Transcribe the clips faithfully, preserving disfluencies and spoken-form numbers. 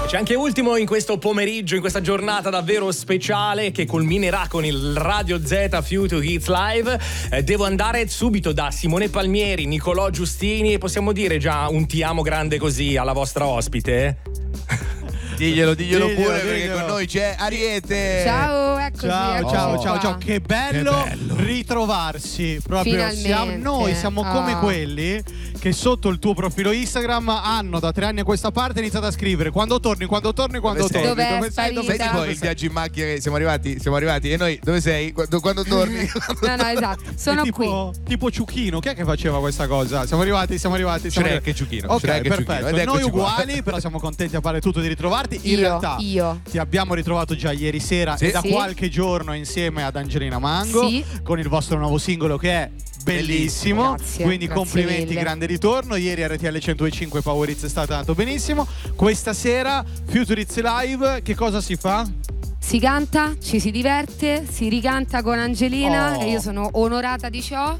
C'è anche ultimo in questo pomeriggio, in questa giornata davvero speciale che culminerà con il Radio Z Future Hits Live. Eh, devo andare subito da Simone Palmieri, Nicolò Giustini, e possiamo dire già un ti amo grande così alla vostra ospite? Diglielo, diglielo, diglielo pure diglielo. perché con noi c'è Ariete. Ciao, eccoci. Ciao, eccoci ciao, qua. ciao, ciao, che bello, Che bello. ritrovarsi. Proprio Finalmente. siamo, noi siamo come Ah. quelli che sotto il tuo profilo Instagram hanno da tre anni a questa parte iniziato a scrivere quando torni, quando torni, quando Dove sei? torni. Dov'è Dove sei, dove Sai sparita? sei, tipo dove il sei? viaggio in macchina che siamo arrivati, siamo arrivati e noi dove sei? Quando, quando torni? No, no, esatto. Sono È tipo, tipo Ciuchino, chi è che faceva questa cosa? Siamo arrivati, siamo arrivati. Siamo Shrek arrivati. e Ciuchino. Ok, Shrek e Ciuchino. perfetto. Ed Noi eccoci qua. uguali, però siamo contenti a fare tutto di ritrovarti. In Io, realtà io. ti abbiamo ritrovato già ieri sera Sì. e da Sì. qualche giorno insieme ad Angelina Mango Sì. con il vostro nuovo singolo che è bellissimo. Grazie, Quindi grazie complimenti, mille. grande ritorno. Ieri R T L centodue e cinque Power Hits è stato andato benissimo. Questa sera Future Hits Live, che cosa si fa? Si canta, ci si diverte, si ricanta con Angelina Oh. e io sono onorata di ciò.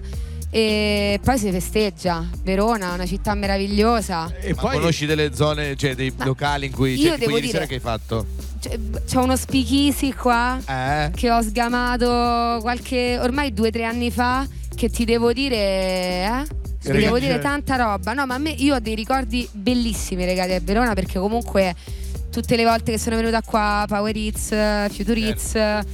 E poi si festeggia. Verona, una città meravigliosa. E Ma poi conosci delle zone, cioè dei Ma locali in cui io cioè, tipo devo ieri dire- sera che hai fatto? C'è, c'è uno speakeasy qua Eh? che ho sgamato qualche ormai due o tre anni fa, che ti devo dire, eh? Ti Regà- devo dire tanta roba. No, ma a me io ho dei ricordi bellissimi legati a Verona, perché comunque tutte le volte che sono venuta qua, Power Hits, Future Hits,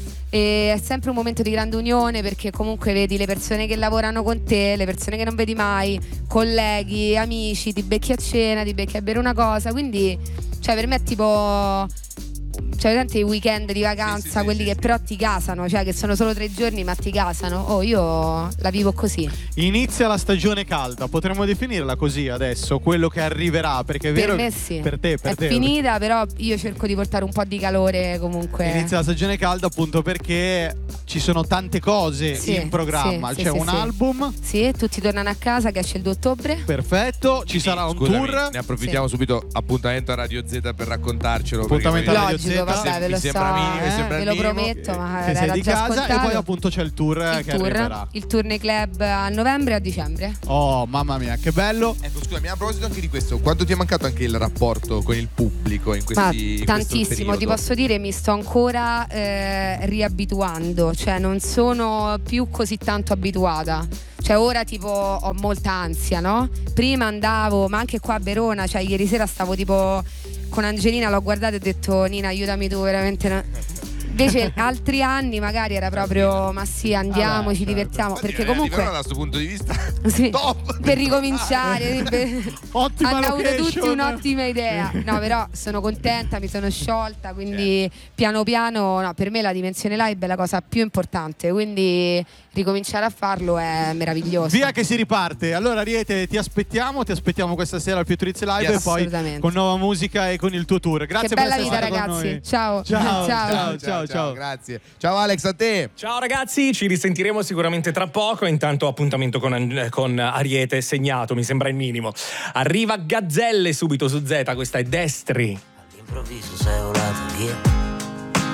e è sempre un momento di grande unione, perché comunque vedi le persone che lavorano con te, le persone che non vedi mai, colleghi, amici, ti becchi a cena, ti becchi a bere una cosa, quindi cioè per me è tipo, cioè tanti weekend di vacanza, Sì, sì, sì, quelli sì, che sì. però ti casano, cioè che sono solo tre giorni ma ti casano. Oh, io la vivo così. inizia la stagione calda, potremmo definirla così adesso, quello che arriverà, perché è vero Per me sì. per te, per è te. finita, però io cerco di portare un po' di calore comunque. Inizia la stagione calda appunto perché ci sono tante cose Sì, in programma. sì, C'è sì, un sì. album, Sì, tutti tornano a casa, che esce il due ottobre. perfetto, ci sarà un Scusami, tour. ne approfittiamo subito. Appuntamento a Radio Z per raccontarcelo. Appuntamento perché a voglio- Radio Logico, Z. vabbè, ve Mi lo sembra so, minimo, mi eh, sembra ve lo minimo. prometto, ma Che era sei di già casa scontato. e poi appunto c'è il tour il che tour, arriverà. il tour nei club a novembre e a dicembre. Oh mamma mia, che bello. Ecco, scusami, a proposito anche di questo, quanto ti è mancato anche il rapporto con il pubblico in questi Ma in questo tantissimo, ti periodo? posso dire, mi sto ancora eh, riabituando, cioè non sono più così tanto abituata. Cioè ora tipo ho molta ansia, no? Prima andavo, ma anche qua a Verona, cioè ieri sera stavo tipo con Angelina, l'ho guardata e ho detto Nina aiutami tu, veramente no. Invece altri anni magari era proprio ma sì, andiamo, Vabbè, ci certo. divertiamo, Infatti, perché eh, di comunque Verona, da questo punto di vista sì, top. per ricominciare per- Ottima hanno avuto location. tutti un'ottima idea. No, però sono contenta, mi sono sciolta, quindi piano piano, no, per me la dimensione live è la cosa più importante, quindi ricominciare a farlo è meraviglioso. Via che si riparte. Allora Ariete, ti aspettiamo, ti aspettiamo questa sera al Future Hits Live Yes. e poi Assolutamente. con nuova musica e con il tuo tour. Grazie Che per bella essere vita, stato con ragazzi. noi. Ciao. Ciao, Ciao. ciao, ciao, ciao. Grazie. Ciao Alex, a te. Ciao ragazzi, ci risentiremo sicuramente tra poco. Intanto appuntamento con, con Ariete segnato, mi sembra il minimo. Arriva Gazzelle subito su Z, questa è Destri. All'improvviso sei volato via